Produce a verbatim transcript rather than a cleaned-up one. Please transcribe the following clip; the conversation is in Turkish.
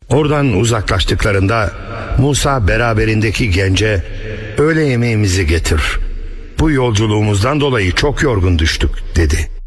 Oradan uzaklaştıklarında Musa beraberindeki gence "Öğle yemeğimizi getir. Bu yolculuğumuzdan dolayı çok yorgun düştük" dedi.